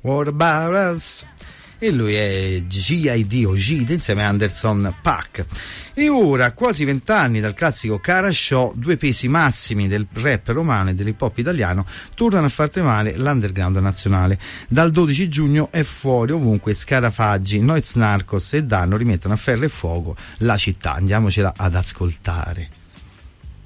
What About Us? E lui è G.I.D. o Gide insieme a Anderson .Paak. E ora, quasi 20 anni dal classico Cara Show, due pesi massimi del rap romano e dell'hip hop italiano tornano a far tremare l'underground nazionale. Dal 12 giugno è fuori ovunque Scarafaggi, Noyz Narcos e Danno rimettono a ferro e fuoco la città. Andiamocela ad ascoltare.